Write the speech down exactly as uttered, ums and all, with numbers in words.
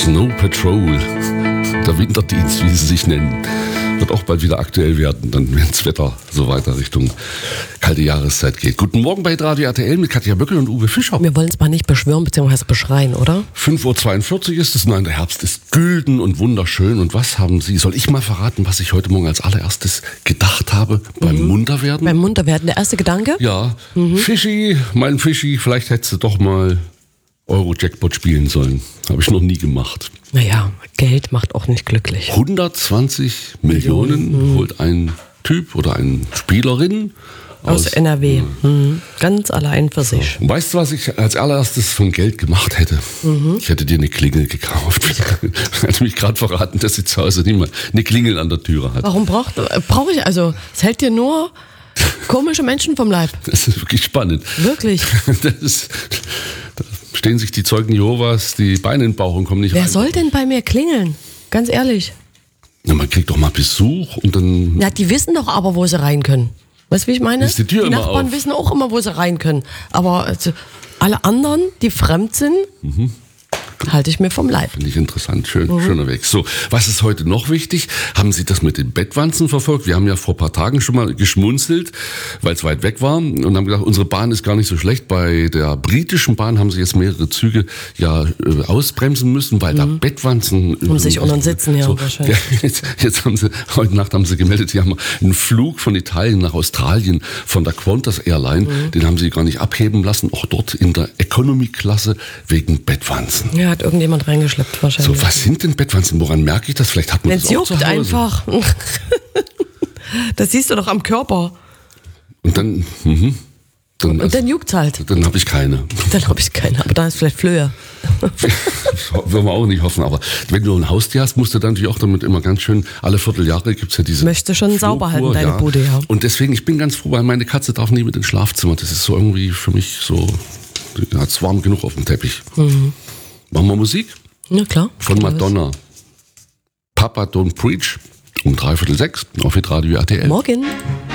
Snow Patrol, der Winterdienst, wie sie sich nennen, wird auch bald wieder aktuell werden, dann wenn das Wetter so weiter Richtung kalte Jahreszeit geht. Guten Morgen bei Radio R T L mit Katja Böckel und Uwe Fischer. Wir wollen es mal nicht beschwören bzw. beschreien, oder? fünf Uhr zweiundvierzig ist es, nein, der Herbst ist gülden und wunderschön. Und was haben Sie, soll ich mal verraten, was ich heute Morgen als allererstes gedacht habe beim mhm. Munterwerden? Beim Munterwerden, der erste Gedanke? Ja, mhm. Fischi, mein Fischi, vielleicht hättest du doch mal Euro-Jackpot spielen sollen. Habe ich noch nie gemacht. Naja, Geld macht auch nicht glücklich. hundertzwanzig Millionen mhm. holt ein Typ oder eine Spielerin aus, aus N R W. Mhm. Ganz allein für sich. So. Weißt du, was ich als allererstes von Geld gemacht hätte? Mhm. Ich hätte dir eine Klingel gekauft. Ich hatte mich gerade verraten, dass sie zu Hause niemand eine Klingel an der Türe hat. Warum braucht, brauche ich, also es hält dir nur komische Menschen vom Leib. Das ist wirklich spannend. Wirklich. Das ist, da stehen sich die Zeugen Jehovas die Beine in den Bauch und kommen nicht Wer rein. Wer soll denn bei mir klingeln? Ganz ehrlich. Na, man kriegt doch mal Besuch und dann... Ja, die wissen doch aber, wo sie rein können. Weißt du, wie ich meine? Ist die Tür die immer Nachbarn auf. wissen auch immer, wo sie rein können. Aber also, alle anderen, die fremd sind, mhm. halte ich mir vom Leib. Finde ich interessant, schön, mhm. schöner Weg. So, was ist heute noch wichtig? Haben Sie das mit den Bettwanzen verfolgt? Wir haben ja vor ein paar Tagen schon mal geschmunzelt, weil es weit weg war und haben gedacht, unsere Bahn ist gar nicht so schlecht. Bei der britischen Bahn haben sie jetzt mehrere Züge ja äh, ausbremsen müssen, weil mhm. da Bettwanzen... Um äh, sich unten sitzen, ja, so, wahrscheinlich. Ja, jetzt, jetzt haben sie, heute Nacht haben sie gemeldet, sie haben einen Flug von Italien nach Australien von der Qantas Airline, mhm. den haben sie gar nicht abheben lassen, auch dort in der Economy-Klasse wegen Bettwanzen. Ja, hat irgendjemand reingeschleppt wahrscheinlich. So, was sind denn Bettwanzen? Woran merke ich das? Vielleicht hat man Wenn's das auch juckt zu Hause. Einfach. Das siehst du doch am Körper. Und dann, mhm. dann und, und dann juckt's halt. Dann habe ich keine. Dann habe ich keine, aber da ist vielleicht Flöhe. Das wollen wir auch nicht hoffen, aber wenn du ein Haustier hast, musst du dann natürlich auch damit immer ganz schön, alle Vierteljahre gibt es ja diese Möchte schon Flugur, sauber halten, deine ja. Bude, ja. Und deswegen, ich bin ganz froh, weil meine Katze darf nie mit ins Schlafzimmer. Das ist so irgendwie für mich so, die hat es warm genug auf dem Teppich. Mhm. Machen wir Musik? Ja, klar. Von Madonna. Papa Don't Preach um dreiviertel sechs auf Hitradio R T L. Morgen.